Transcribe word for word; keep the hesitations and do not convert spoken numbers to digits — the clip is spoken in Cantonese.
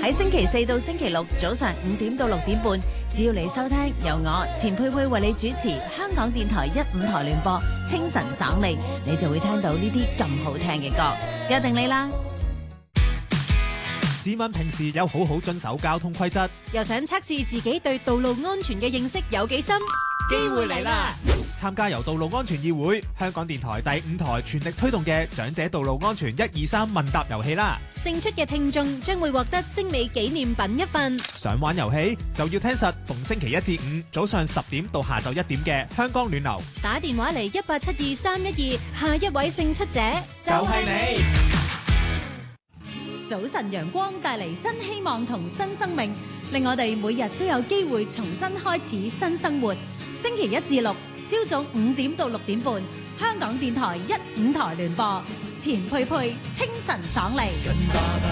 喺星期四到星期六早上五點到六點半，只要你收聽由我錢佩佩為你主持香港電台一五台聯播清晨爽利，你就會聽到呢啲咁好聽嘅歌，約定你啦！ 自問平時有好好遵守交通規則， 又想測試自己對道路安全嘅認識有幾深？ 機會嚟啦！參加由道路安全議會、香港電台第五台全力推動嘅長者道路安全一二三問答遊戲啦！ 勝出嘅聽眾將會獲得精美紀念品一份。 想玩遊戲就要聽實逢星期一至五早上十點到下晝一點嘅香港暖流， 打電話嚟一八七二三一二，下一位勝出者就係你。 早晨陽光帶嚟新希望同新生命，令我哋每日都有機會重新開始新生活。星期一至六朝早五點到六點半，香港電台一五台聯播，錢佩佩清晨爽利。